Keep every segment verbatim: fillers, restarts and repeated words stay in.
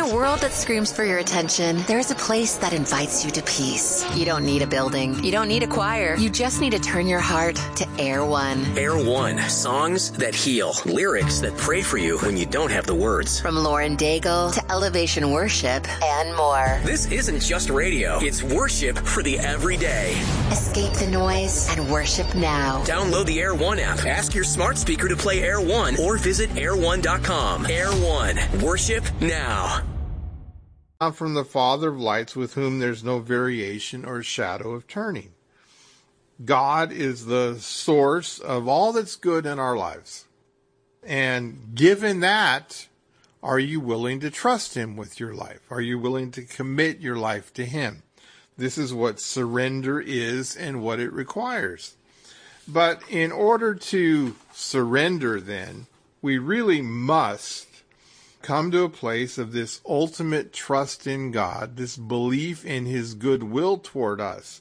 a world that screams for your attention, there's a place that invites you to peace. You don't need a building. You don't need a choir. You just need to turn your heart to Air One. Air One. Songs that heal. Lyrics that pray for you when you don't have the words. From Lauren Daigle to Elevation Worship and more. This isn't just radio. It's worship for the everyday. Escape the noise and worship now. Download the Air One app. Ask your smart speaker to play Air One or visit air one dot com. Air One. Worship now. From the Father of lights, with whom there's no variation or shadow of turning. God is the source of all that's good in our lives. And given that, are you willing to trust him with your life? Are you willing to commit your life to him? This is what surrender is and what it requires. But in order to surrender, then, we really must come to a place of this ultimate trust in God, this belief in his goodwill toward us.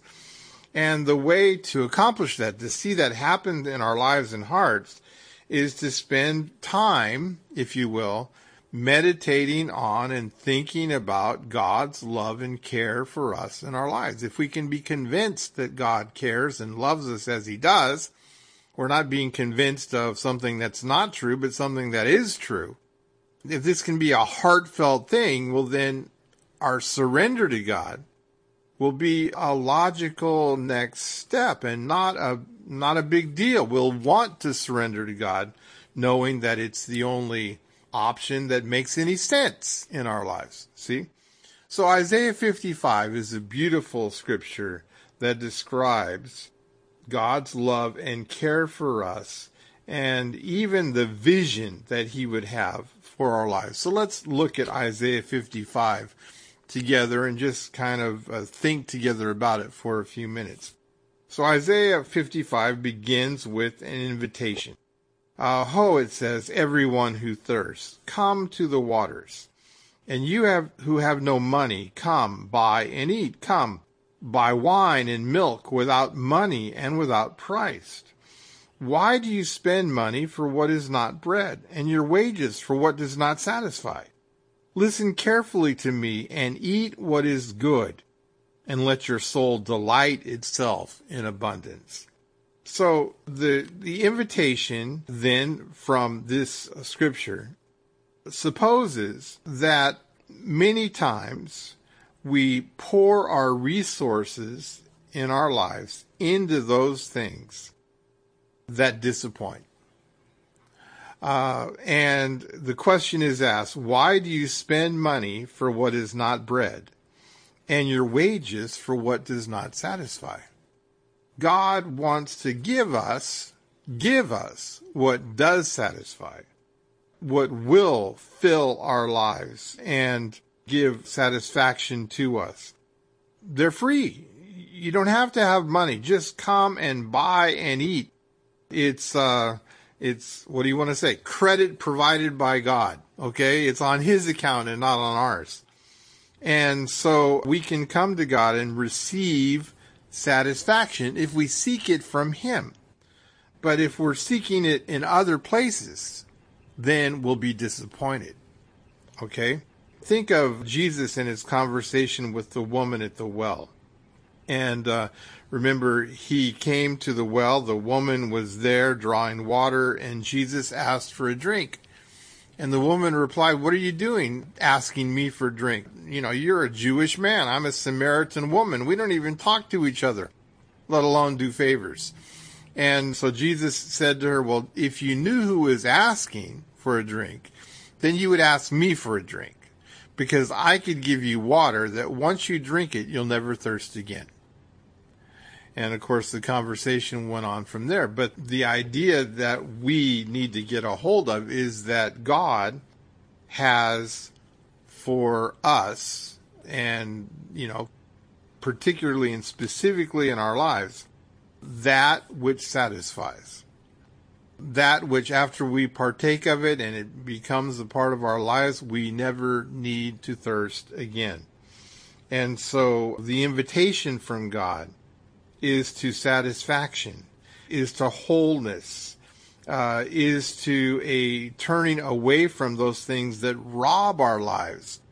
And the way to accomplish that, to see that happen in our lives and hearts, is to spend time, if you will, meditating on and thinking about God's love and care for us in our lives. If we can be convinced that God cares and loves us as he does, we're not being convinced of something that's not true, but something that is true. If this can be a heartfelt thing, well, then our surrender to God will be a logical next step and not a not a big deal. We'll want to surrender to God, knowing that it's the only option that makes any sense in our lives. See? So Isaiah fifty-five is a beautiful scripture that describes God's love and care for us and even the vision that he would have for our lives. So let's look at Isaiah fifty-five together and just kind of uh, think together about it for a few minutes. So Isaiah fifty-five begins with an invitation. Uh, ho, it says, everyone who thirsts, come to the waters. And you have who have no money, come, buy and eat. Come, buy wine and milk without money and without price. Why do you spend money for what is not bread, and your wages for what does not satisfy? Listen carefully to me and eat what is good, and let your soul delight itself in abundance. So the the invitation then from this scripture supposes that many times we pour our resources in our lives into those things that disappoint. Uh, and the question is asked, why do you spend money for what is not bread and your wages for what does not satisfy? God wants to give us, give us what does satisfy, what will fill our lives and give satisfaction to us. They're free. You don't have to have money. Just come and buy and eat. It's, uh, it's, what do you want to say? Credit provided by God. Okay. It's on his account and not on ours. And so we can come to God and receive satisfaction if we seek it from him. But if we're seeking it in other places, then we'll be disappointed. Okay? Think of Jesus in his conversation with the woman at the well. And uh, remember, he came to the well. The woman was there drawing water, and Jesus asked for a drink. And the woman replied, what are you doing asking me for a drink? You know, you're a Jewish man. I'm a Samaritan woman. We don't even talk to each other, let alone do favors. And so Jesus said to her, well, if you knew who was asking for a drink, then you would ask me for a drink, because I could give you water that once you drink it, you'll never thirst again. And of course, the conversation went on from there. But the idea that we need to get a hold of is that God has for us, and, you know, particularly and specifically in our lives, that which satisfies. That which after we partake of it and it becomes a part of our lives, we never need to thirst again. And so the invitation from God is to satisfaction, is to wholeness, uh, is to a turning away from those things that rob our lives